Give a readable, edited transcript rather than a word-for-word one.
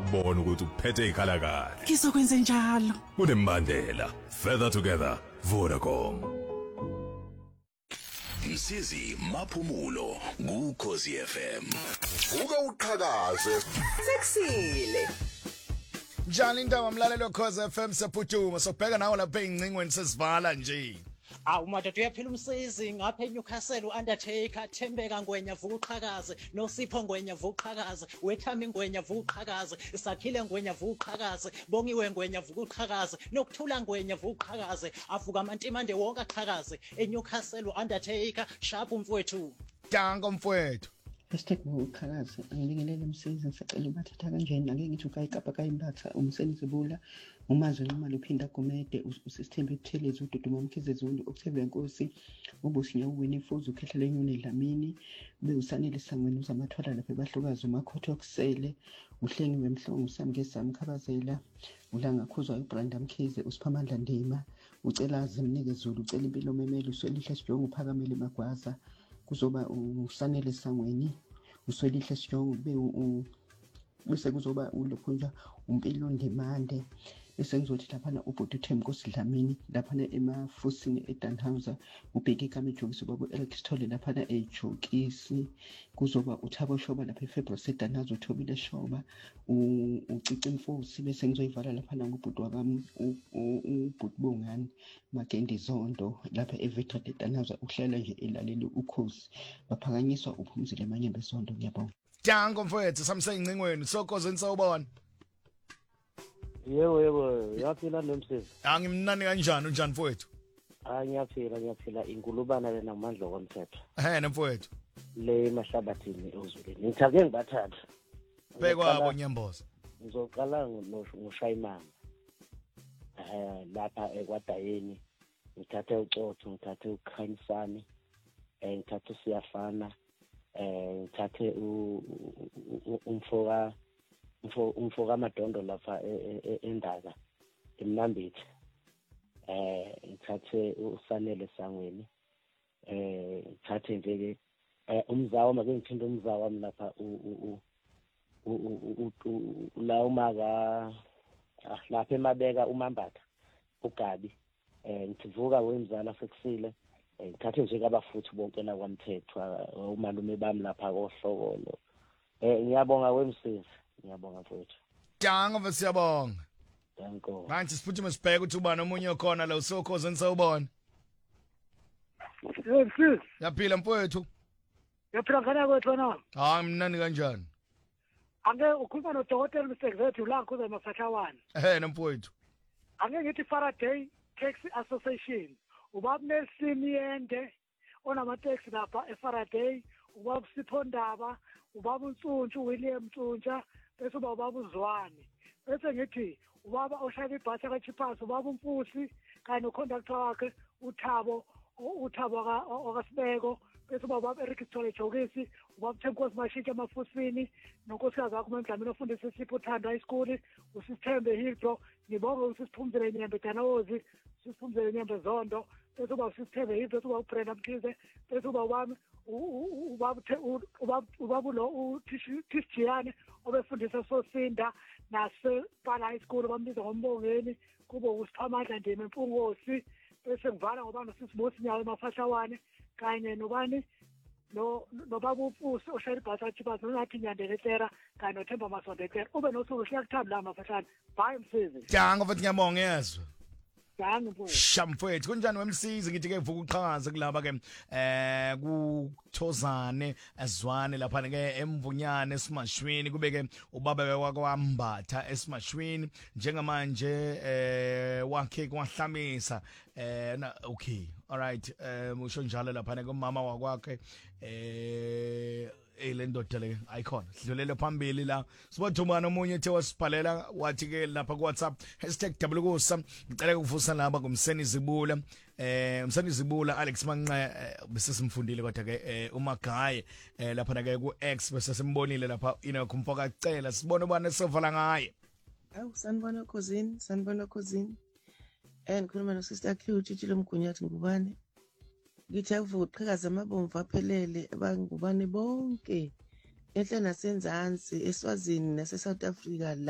ukubona ukuthi uphethe ikhala kahle. Ngizokwenza njalo. Unembandela. Further together. Vodacom. Msizi Maphumulo kuKhosi FM. Uke uqhakaze. Sexile. Njani indaba mlalelo Khosi FM sephuthuma sobheka nawe lapha engcingweni sesivala nje. Madoda uyaphila umsizi ngapha eNewcastle uUndertaker Thembeka Ngwenya vuka uqhakaze noSipho Ngwenya vuka uqhakaze Wethami Ngwenya vuka uqhakaze Sakhile Ngwenya vuka uqhakaze Bongiwe Ngwenya vuka uqhakaze Nokuthula Ngwenya vuka uqhakaze avuka amantimande wonke aqhakaze eNewcastle uUndertaker Sharp umfowethu Danko mfowethu. Uqhakaze angibingelele umsizi ngisacela ubathatha kanjeni ake ngithi ukayikapa kayimbatha umsenizibula umazi imali uphinda gomede usisithembe ithelezi ududuma Mkhizezulu Octavia Nkosi ubusinya uwini futhi ukhehlele enyune Dlamini ube usanele sangweni uzamathwala lapha bahlukazi umakhotho okusele uhlengiwe emhlongo usamngesami khabazela ulanga khuzwa uBranda Mkhize usiphamandla Ndima ucelazi Mnikezulu ucela impilo memele uswelihle sijonga uphakamele Magwaza kuzoba usanele sangweni uswelihle sijonga bese kuzoba ulokhunja umpilo Ndimande bese ngizothi lapha ubhuti uThemkosi Dlamini lapha emafusini eDanhauser ubheke igama ejokisi babo Alex Thole lapha ejokisi kuzoba uThabo Shoba lapha eFebruary Danhauser uThobile Shoba uCici Mfosi bese ngizoyivala lapha ngobhuti wakami ubhuti Bongani Magendi Zondo lapha eVictor Danhauser uhlela nje elaleli uKhosi baphakanyiswa uphumzile Manyembe Zondo ngiyabonga. Danko mfowethu samsengcingweni sokozeni sawubona. Yebo, yaphila nomsizi. Angimnani kanjani unjani mfowethu? Ngiyaphila inkulubana lena ngamandla komthetho. Mfowethu. Le mahlabathini ozuleni. Ngithake ngibathatha. Bekwabo Nyemboza. Ngizoqala ngoShayimana. Lapha ekwadayeni ngithathe uCotho, ngithathe uKhanyisani, ngithathe uSiyafana, ngithathe umfoka Madondo lapha endaka eMnambithi ngithathe usanele sangweni ngithathe nje ke umzawa make ngithinta umzawa wami lapha la umaka lapha eMabeka uMambatha uGabi ngithivuka wemzala sekusile ngithathe nje kabafuthi bonke la kwaMthethwa umalume bami lapha kohlokolo ngiyabonga wemsizi. Ngiyabonga mfowethu. Danko siyabonga. Danko. Manje siphuthume sibheke ukuthi ubani omunye okhona la uSokhozeni sawubona. Mfowethu. Yaphila mfowethu. Yaphila ngana kwethu na. Mnani kanjani? Ake ukhuluma noDokotela Msengzethu la kuze eMafathawana. Mfowethu. Ake ngithi Faraday Taxi Association ubaba Nelson Yende onama taxi lapha eFaraday ubaba Sipho Ndaba ubaba uNtsuntshu William Ntsuntsha bese ubaba uZwane bese ngithi ubaba oshaya ibhasi kaChipas ubaba uMfusi kanye noconductor wakhe uThabo okaSibeko bese ubaba Eric Sithole Jokisi ubaba Themkosi Mashitsha Mafusini nonkosikazi wakho uMdlamini ofundisa iSipho Thanda High School usithembe Hildo ngibonga usisiphumzele Nyembe Danawozi sisiphumzele Nyembe Zondo bese ubaba usithembe Hildo bese ubaba uBrenda Mkhize bese ubaba ubaba lo uTishiyane obefundisa Sosinda nasePala High School bambiza ngombongeni kube usiphamandla Ndima Mpungosi bese ngivala ngoba nosisibusi nyawo eMafathawane kanye nobani nobaba uPusi oshaya ibhasi kaChipas nonathi Nyandeletera kanye noThemba Masondekera ube nosuku siyakuthanda la Mafathane bye msizi. Danko mfowethu ngiyabonga yezwa. Mfowethu. Shamfowethu kunjani wemsizi ngithi ke vuka uqhakaze kulaba ke kuThozane Azwane lapha ke eMvunyane eSimashweni kubeke ubaba wakwaMbatha eSimashweni njengamanje wakhe kwahlamisa okay alright usho njalo lapha ke umama wakwakhe le ndoda le icon sidlulele phambili la sibathumana omunye ethe wasibhalela wathi ke lapha ku WhatsApp #WKhosa ngicela ukuvusa laba ngumseni zibula umseni zibula Alex Manqe bese simfundile kodwa ke uMagaye lapha ke ku X bese simbonile lapha kumfoka acela sibone ubani sevala ngaye. Sanibona Khosini ngikhuluma no Sister Q Tshitshilo Mgunyathi ngubani ngithi akuvuka uqhakaza amabomvu aphelele abangubani bonke enhle nasenzansi eSwazini nase South Africa